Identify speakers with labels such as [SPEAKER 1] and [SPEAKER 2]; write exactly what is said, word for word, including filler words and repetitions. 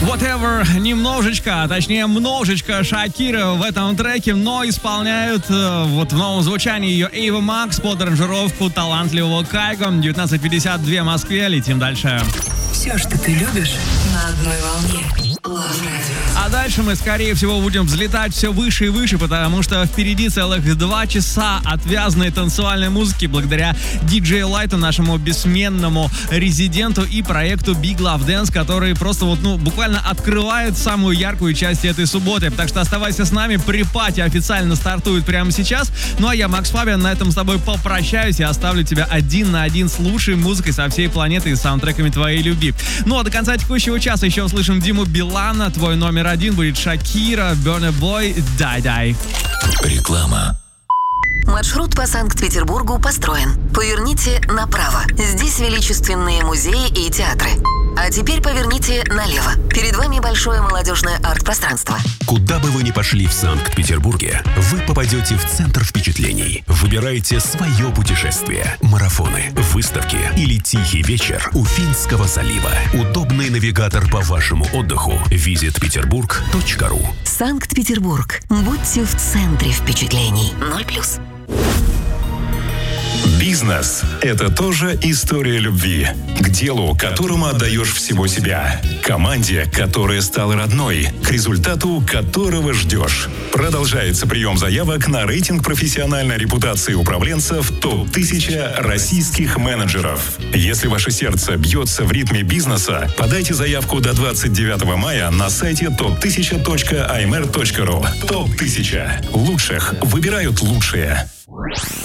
[SPEAKER 1] Whatever, немножечко, а точнее множечко Шакира в этом треке, но исполняют э, вот в новом звучании ее Ava Max под аранжировку талантливого Кайго. девятнадцать пятьдесят два в Москве, летим дальше.
[SPEAKER 2] Все, что ты любишь, на одной волне. Love Radio.
[SPEAKER 1] А дальше мы, скорее всего, будем взлетать все выше и выше, потому что впереди целых два часа отвязной танцевальной музыки благодаря диджею Лайту, нашему бессменному резиденту, и проекту Big Love Dance, который просто вот, ну, буквально открывает самую яркую часть этой субботы. Так что оставайся с нами, припати официально стартует прямо сейчас. Ну а я, Макс Фабиан, на этом с тобой попрощаюсь и оставлю тебя один на один с лучшей музыкой со всей планеты и саундтреками твоей любви. Ну а до конца текущего часа еще услышим Диму Билана. Твой номер один будет Шакира, Burna Boy, Die Die.
[SPEAKER 3] Реклама.
[SPEAKER 4] Маршрут по Санкт-Петербургу построен. Поверните направо. Здесь величественные музеи и театры. А теперь поверните налево. Перед вами большое молодежное арт-пространство.
[SPEAKER 3] Куда бы вы ни пошли в Санкт-Петербурге, вы попадете в центр впечатлений. Выбирайте свое путешествие. Марафоны, выставки или тихий вечер у Финского залива. Удобный навигатор по вашему отдыху. визит петербург точка ру.
[SPEAKER 4] Санкт-Петербург. Будьте в центре впечатлений. Ноль плюс.
[SPEAKER 5] Бизнес – это тоже история любви. К делу, которому отдаешь всего себя. Команде, которая стала родной. К результату, которого ждешь. Продолжается прием заявок на рейтинг профессиональной репутации управленцев топ тысяча российских менеджеров. Если ваше сердце бьется в ритме бизнеса, подайте заявку до двадцать девятого мая на сайте топ тысяча точка аймэр точка ру. топ тысяча. Лучших выбирают лучшие.